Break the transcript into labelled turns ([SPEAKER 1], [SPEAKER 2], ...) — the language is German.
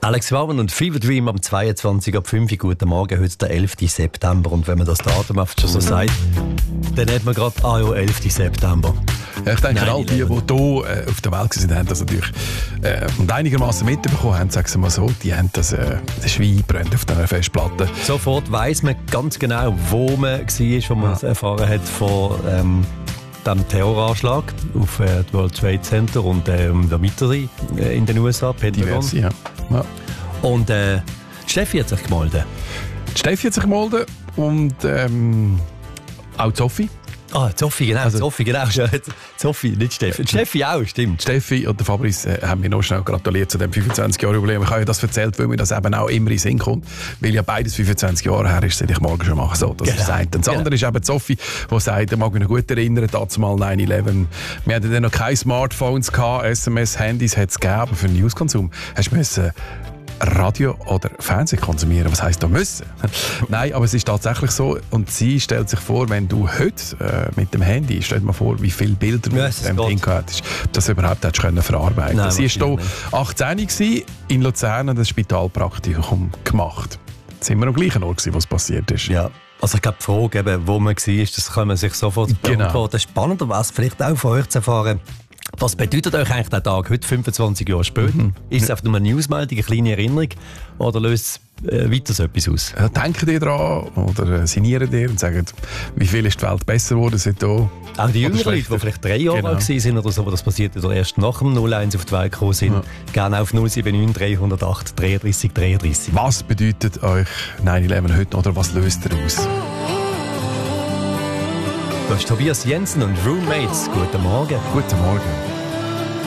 [SPEAKER 1] Alex Warren und Fever Dream am 22 ab 5 Uhr. Guten Morgen, heute der 11. September. Und wenn man das Datum oft schon so sagt, dann hat man gerade, 11. September.
[SPEAKER 2] Ja, ich denke, all die hier auf der Welt sind, haben das natürlich und einigermaßen mitbekommen haben, sagen wir mal so, die haben das Schwein eingebrannt auf dieser Festplatte.
[SPEAKER 1] Sofort weiss man ganz genau, wo man war, wo man es erfahren hat von dem Terroranschlag auf das World Trade Center und der weitere in den USA, Pentagon.
[SPEAKER 2] Diverse, ja.
[SPEAKER 1] Und Steffi hat sich gemeldet.
[SPEAKER 2] Steffi hat sich gemeldet und auch Sophie.
[SPEAKER 1] Sophie, genau. Sophie, genau. Sophie, nicht Steffi. Steffi auch, stimmt.
[SPEAKER 2] Steffi und der Fabrice haben mir noch schnell gratuliert zu dem 25-Jahre-Jubiläum. Ich habe ja das erzählt, weil mir das eben auch immer in den Sinn kommt. Weil ja beides 25 Jahre her ist, seit ich morgen schon mache. So, das ist das eine. Und das andere ist eben Sophie, die sagt, ich mag mich noch gut erinnern, dazu mal 9/11. Wir hatten dann noch keine Smartphones gehabt, SMS, Handys hat es gegeben, aber für den Newskonsum hast du Radio oder Fernsehen konsumieren. Was heisst da müssen? Nein, aber es ist tatsächlich so. Und sie stellt sich vor, wenn du heute mit dem Handy, stell dir mal vor, wie viele Bilder du mit dem Ding hattest, dass du überhaupt verarbeiten können. Sie war hier 18 gewesen, in Luzern und ein Spitalpraktikum gemacht. Jetzt sind wir am gleichen Ort, wo es passiert ist.
[SPEAKER 1] Ja. Also ich glaube, die Frage, eben, wo man war, das kann man sich sofort beantworten. Spannend, was vielleicht auch von euch zu erfahren. Was bedeutet euch eigentlich der Tag heute, 25 Jahre später? Ist es einfach nur eine Newsmeldung, eine kleine Erinnerung oder löst es weiter so etwas aus?
[SPEAKER 2] Ja, denken ihr daran oder signieren dir und sagen, wie viel ist die Welt besser geworden seitdem?
[SPEAKER 1] Auch die jüngeren Leute, die vielleicht 3 Jahre alt waren oder so, wo das passiert oder erst nach dem 01 auf die Welt gekommen sind, gerne auf 079 308 33 33.
[SPEAKER 2] Was bedeutet euch 9/11 heute oder was löst ihr aus?
[SPEAKER 1] Das ist Tobias Jensen und Roommates. Guten Morgen.
[SPEAKER 2] Guten Morgen.